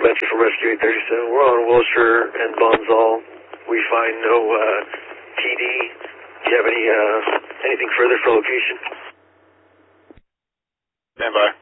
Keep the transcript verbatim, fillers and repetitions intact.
Blanchard from Rescue eight thirty-seven. We're on Wilshire and Bonzal. We find no uh, T D. Do you have any uh, anything further for location? Stand by.